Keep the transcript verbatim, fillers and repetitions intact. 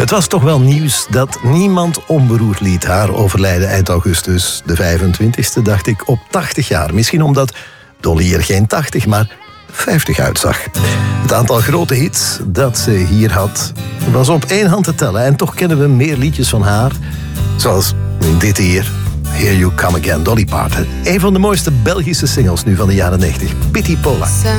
Het was toch wel nieuws dat niemand onberoerd liet haar overlijden eind augustus. De vijfentwintigste, dacht ik, op tachtig jaar. Misschien omdat Dolly er geen tachtig, maar vijftig uitzag. Het aantal grote hits dat ze hier had was op één hand te tellen. En toch kennen we meer liedjes van haar. Zoals dit hier, Here You Come Again, Dolly Parton. Een van de mooiste Belgische singles nu van de jaren negentig. Pity Pola.